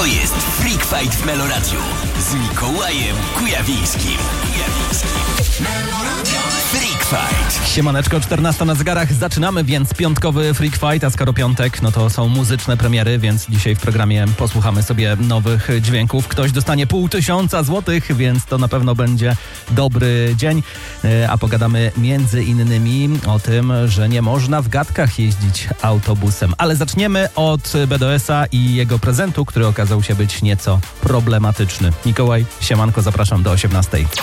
To jest Freak Fight w Meloradiu z Mikołajem Kujawińskim. Freak Fight. Siemaneczko, 14 na zegarach. Zaczynamy więc piątkowy Freak Fight, a skoro piątek, no to są muzyczne premiery, więc dzisiaj w programie posłuchamy sobie nowych dźwięków. Ktoś dostanie 500 złotych, więc to na pewno będzie dobry dzień. A pogadamy między innymi o tym, że nie można w gadkach jeździć autobusem. Ale zaczniemy od BDS-a i jego prezentu, który okazał się być nieco problematyczny. Mikołaj, siemanko, zapraszam do 18.